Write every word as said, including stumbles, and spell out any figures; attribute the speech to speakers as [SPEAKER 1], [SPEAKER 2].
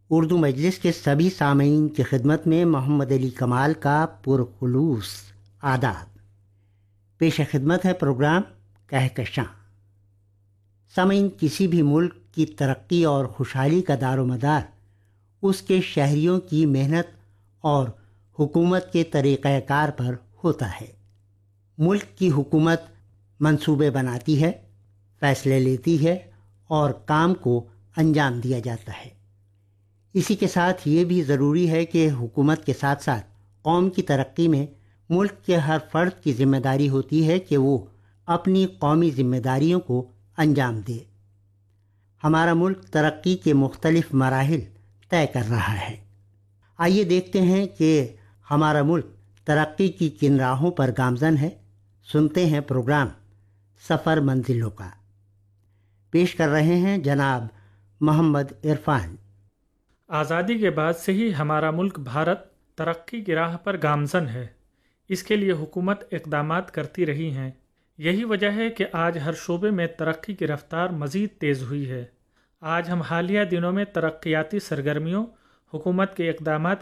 [SPEAKER 1] اردو مجلس کے سبھی سامعین کی خدمت میں محمد علی کمال کا پرخلوص آداب۔ پیش خدمت ہے پروگرام کہکشاں۔ سامعین، کسی بھی ملک کی ترقی اور خوشحالی کا دار و مدار اس کے شہریوں کی محنت اور حکومت کے طریقہ کار پر ہوتا ہے۔ ملک کی حکومت منصوبے بناتی ہے، فیصلے لیتی ہے اور کام کو انجام دیا جاتا ہے۔ اسی کے ساتھ یہ بھی ضروری ہے کہ حکومت کے ساتھ ساتھ قوم کی ترقی میں ملک کے ہر فرد کی ذمہ داری ہوتی ہے کہ وہ اپنی قومی ذمہ داریوں کو انجام دے۔ ہمارا ملک ترقی کے مختلف مراحل طے کر رہا ہے۔ آئیے دیکھتے ہیں کہ ہمارا ملک ترقی کی کن راہوں پر گامزن ہے۔ سنتے ہیں پروگرام سفر منزلوں کا۔ پیش کر رہے ہیں جناب محمد عرفان۔
[SPEAKER 2] آزادی کے بعد سے ہی ہمارا ملک بھارت ترقی کی راہ پر گامزن ہے۔ اس کے لیے حکومت اقدامات کرتی رہی ہیں۔ یہی وجہ ہے کہ آج ہر شعبے میں ترقی کی رفتار مزید تیز ہوئی ہے۔ آج ہم حالیہ دنوں میں ترقیاتی سرگرمیوں، حکومت کے اقدامات